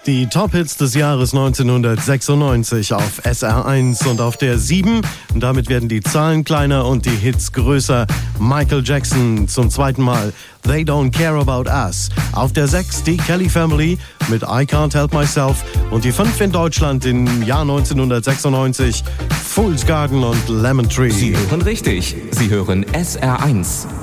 Die Top-Hits des Jahres 1996 auf SR1 und auf der 7. Damit werden die Zahlen kleiner und die Hits größer. Michael Jackson zum zweiten Mal. They Don't Care About Us. Auf der 6 die Kelly Family mit I Can't Help Myself. Und die 5 in Deutschland im Jahr 1996. Fool's Garden und Lemon Tree. Sie hören richtig. Sie hören SR1.